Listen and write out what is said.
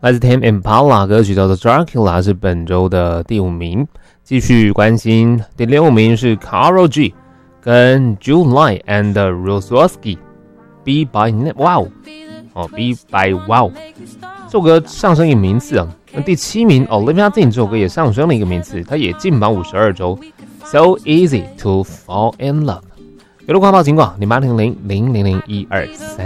来自 Tame Impala 歌曲叫做 Dracula 是本周的第5名。继续关心第6名是 Karol G 跟 July and Rosowski Be by Wow Be by Wow 这首歌上升一个名次啊。那第7名 Olivia Dean 这首歌也上升了一个名次，它也进榜52周。So easy to fall in love。有了广告警广0800000123。